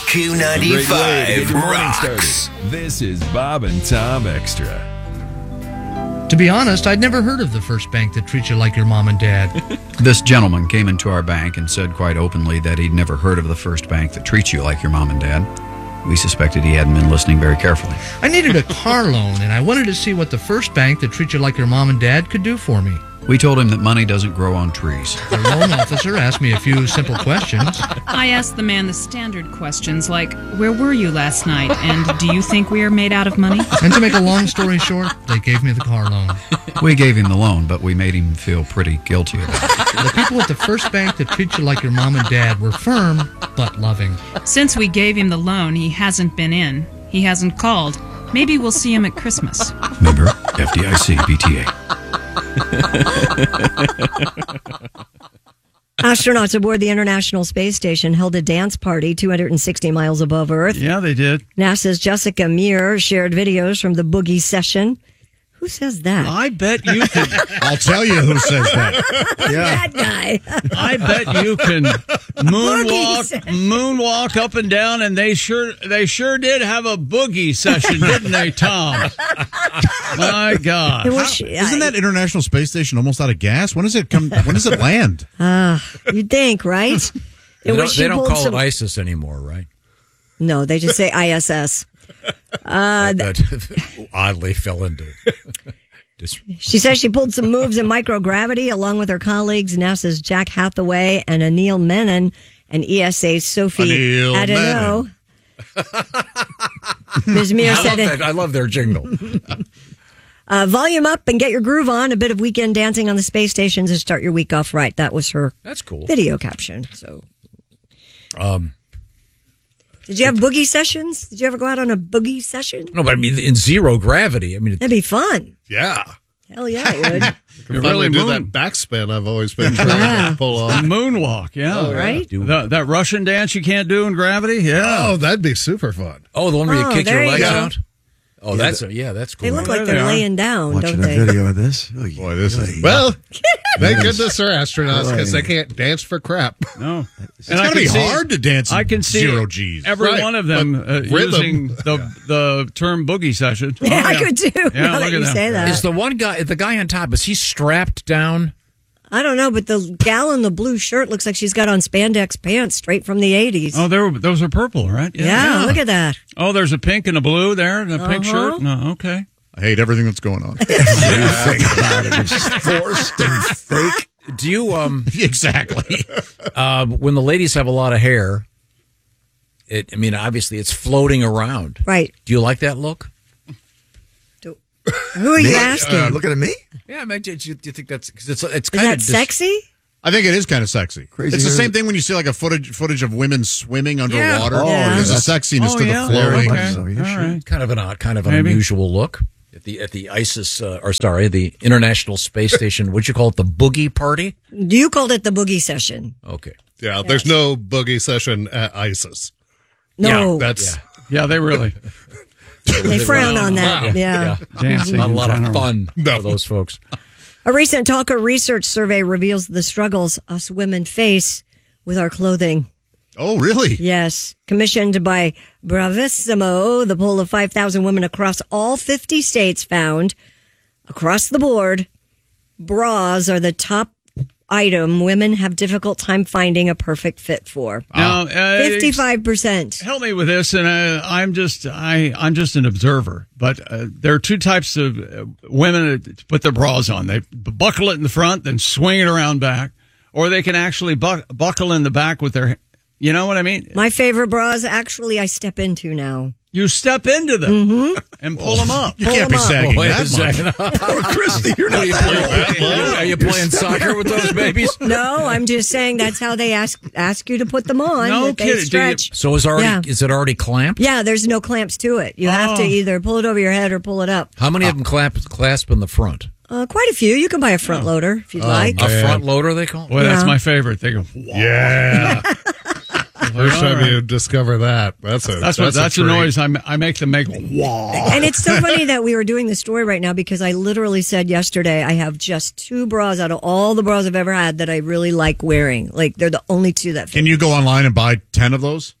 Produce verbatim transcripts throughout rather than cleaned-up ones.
Q ninety-five rocks. This is Bob and Tom Extra. To be honest, I'd never heard of the first bank that treats you like your mom and dad. This gentleman came into our bank and said quite openly that he'd never heard of the first bank that treats you like your mom and dad. We suspected he hadn't been listening very carefully. I needed a car loan, and I wanted to see what the first bank that treats you like your mom and dad could do for me. We told him that money doesn't grow on trees. The loan officer asked me a few simple questions. I asked the man the standard questions like, where were you last night? And do you think we are made out of money? And to make a long story short, they gave me the car loan. We gave him the loan, but we made him feel pretty guilty about it. The people at the first bank that treat you like your mom and dad were firm, but loving. Since we gave him the loan, he hasn't been in. He hasn't called. Maybe we'll see him at Christmas. Member F D I C B T A. Astronauts aboard the International Space Station held a dance party two hundred sixty miles above Earth. Yeah, they did. NASA's Jessica Meir shared videos from the boogie session. Who says that? I bet you can. I'll tell you who says that. Yeah. That guy. I bet you can moonwalk, moonwalk up and down, and they sure, they sure did have a boogie session, didn't they, Tom? My God! Wish, How, isn't that International Space Station almost out of gas? When does it come? When does it land? Uh, you'd think, right? They don't, they don't call some... it ISIS anymore, right? No, they just say I S S. Uh, that oddly fell into it. She says she pulled some moves in microgravity along with her colleagues, NASA's Jack Hathaway and Anil Menon, and E S A's Sophie Adeno. Miz Meir I, said love that. I love their jingle. uh, volume up and get your groove on. A bit of weekend dancing on the space station to start your week off right. That was her That's cool. video caption. So, um, Did you have boogie sessions? Did you ever go out on a boogie session? No, but I mean, in zero gravity. I mean, That'd be fun. Yeah. Hell yeah, it would. You really do that backspin I've always been trying Yeah. to pull off. Moonwalk, yeah. Oh, right? The, that Russian dance you can't do in gravity, yeah. Oh, that'd be super fun. Oh, the one where you Oh, kick there your you legs go. out? Oh, Yeah, that's the- a, yeah, that's cool. They look like There they they're are. laying down, Watching don't a they? video of this. Oh, Boy, this is yeah. well. Thank goodness they're astronauts because they can't dance for crap. No. It's gotta be hard to dance. I can see zero G's. every Right, one of them but uh, rhythm- using the the term boogie session. Yeah, Oh, I could too. Yeah, now look that at you them. say that. Is the one guy, the guy on top, is he strapped down? I don't know, but the gal in the blue shirt looks like she's got on spandex pants straight from the eighties. Oh, there were, those are purple, right? yeah, look at that. Oh, there's a pink and a blue there, and a pink Uh-huh. shirt. No, okay. I hate everything that's going on. Think about it. It's forced and fake. Do you, um, exactly. uh, when the ladies have a lot of hair, it, I mean, obviously it's floating around. Right. Do you like that look? Who are you Me? asking? Uh, looking at me? Yeah, I mean, do you, do you think that's, cause it's, it's Is kind that of dis- sexy? I think it is kind of sexy. Crazy it's the hair. same thing when you see like a footage footage of women swimming underwater. Oh, Yeah. There's a that's- sexiness Oh, to yeah. the flowing. Okay. So, yeah, All sure. right. kind of an odd, kind of an Maybe. unusual look at the at the ISIS, uh, or sorry, the International Space Station. What'd you call it? The boogie party? You called it the boogie session. Okay. Yeah, there's no boogie session at ISIS. No, That's Yeah, they really they frown on that. Wow. Yeah. dancing. Not a in lot of general. fun No. for those folks. A recent Talker research survey reveals the struggles us women face with our clothing. oh really? Yes. Commissioned by Bravissimo, the poll of five thousand women across all fifty states found, across the board, bras are the top item women have difficult time finding a perfect fit for. Now, uh, fifty-five percent. help me with this, and uh, I'm just I I'm just an observer. But uh, there are two types of uh, women that put their bras on. They buckle it in the front, then swing it around back, or they can actually bu- buckle in the back with their. You know what I mean? My favorite bras, actually, I step into now. You step into them Mm-hmm. and pull them up. You can't be sagging Wait a that second. much. Christy, you're not Are you playing, are you playing soccer with those babies? No, I'm just saying that's how they ask ask you to put them on. No that they kidding. Do you- stretch. So is already Yeah. is it already clamped? Yeah, there's no clamps to it. You have to Oh. either pull it over your head or pull it up. How many of them clamp clasp in the front? Uh, quite a few. You can buy a front loader if you'd like. A front loader, they call it. Boy, that's Yeah. my favorite. They go. Yeah. First time you discover that, that's a That's what. that's, That's a the treat. noise I, ma- I make them make. Wah. And it's so funny that we were doing the story right now because I literally said yesterday I have just two bras out of all the bras I've ever had that I really like wearing. Like they're the only two that fit. Can you go online and buy ten of those?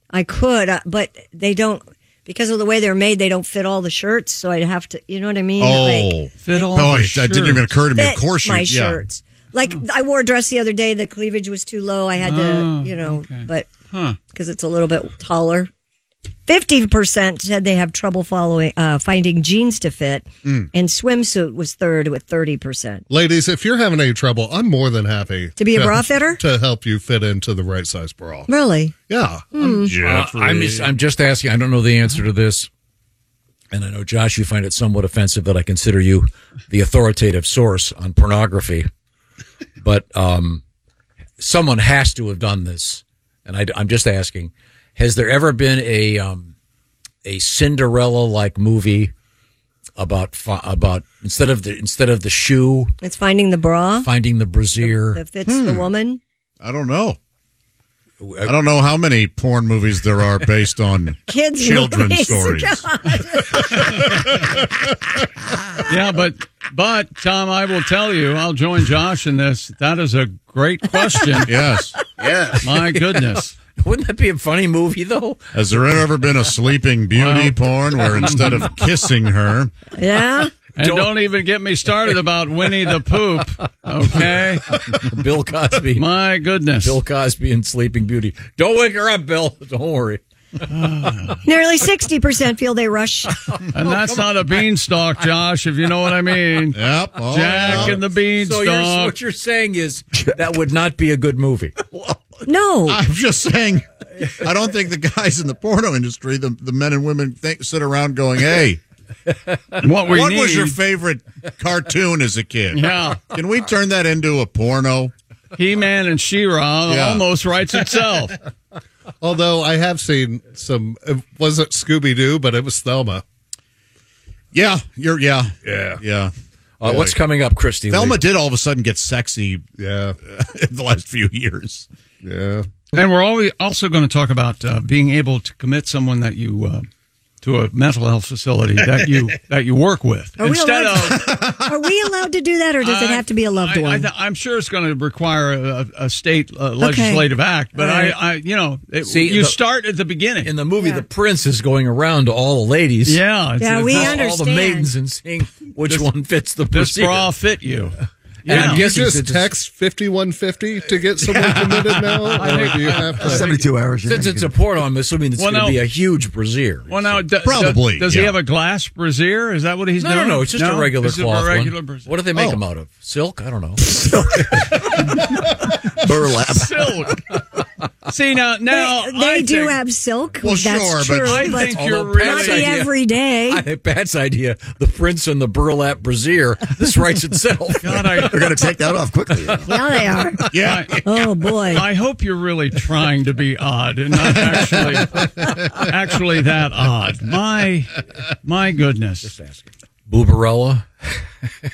I could, uh, but they don't, because of the way they're made, they don't fit all the shirts. So I'd have to, you know what I mean? Oh, Like, Fit all oh, the that didn't even shirts. occur to me. Of fit course, you, my yeah. shirts. Like I wore a dress the other day. The cleavage was too low. I had to, Oh, you know, okay. but Huh. because it's a little bit taller. Fifty percent said they have trouble following uh, finding jeans to fit, Mm. and swimsuit was third with thirty percent. Ladies, if you're having any trouble, I'm more than happy To be a bra fitter? to help you fit into the right size bra. Really? Yeah. Hmm. Uh, I'm, just, I'm just asking. I don't know the answer to this. And I know, Josh, you find it somewhat offensive that I consider you the authoritative source on pornography. But um, someone has to have done this. And I, I'm just asking, has there ever been a um, a Cinderella-like movie about fi- about instead of the instead of the shoe, It's finding the bra finding the brassiere? that fits the woman. I don't know. I don't know how many porn movies there are based on Kids children's movies. stories. Yeah, but but Tom, I will tell you, I'll join Josh in this. That is a great question. Yes. Yes. My goodness. Wouldn't that be a funny movie, though? Has there ever been a Sleeping Beauty porn where instead of kissing her, Yeah. And don't, don't even get me started about Winnie the Poop, okay? Bill Cosby. My goodness. Bill Cosby and Sleeping Beauty. Don't wake her up, Bill. Don't worry. Nearly sixty percent feel they rush. And that's not a beanstalk, Josh, if you know what I mean. Yep. Oh, Jack yeah. and the So beanstalk. you're, what you're saying is that would not be a good movie. No. I'm just saying, I don't think the guys in the porno industry, the, the men and women, think, sit around going, hey, what we what need. was your favorite cartoon as a kid? Yeah. Can we turn that into a porno? He-Man and She-Ra Yeah. almost writes itself. Although I have seen some, it wasn't Scooby Doo, but it was Thelma. Yeah, you're, yeah. Yeah. Yeah. Uh, what's coming up, Christy? Thelma Lee? did all of a sudden get sexy Yeah. in the last few years. Yeah. And we're always also going to talk about uh, being able to commit someone that you uh, to a mental health facility that you that you work with Are we instead allowed- of. Are we allowed to do that, or does it have to be a loved I, one? I, I'm sure it's going to require a, a state uh, legislative act, but All right. I, I, you know, it, See, you the- start at the beginning. In the movie, Yeah. the prince is going around to all the ladies. yeah, it's, Yeah, it's we all- all understand. the maidens and seeing which one fits the This brassiere. bra fit you. And I'm Yeah. You guessing just since, text fifty-one fifty to get someone committed now? Or do you have to? seventy-two hours. since it's a porno, I'm assuming it's Well, going to no. be a huge brassiere. Well, now, d- Probably, d- does yeah. he have a glass brassiere? Is that what he's no, doing? no, no. It's just a regular It's cloth a regular one. brassiere. What do they make Oh. them out of? Silk? I don't know. Burlap. Silk. See now, now they they I do think, have silk. Well, That's sure, but true, I but think Although you're not Pat's the really. idea- every day. I think Pat's idea, the prince and the burlap brassiere, this writes itself. God, I, They're going to take that off quickly. Yeah, they are. Yeah. Oh boy. I hope you're really trying to be odd and not actually actually that odd. My my goodness. Boobarella.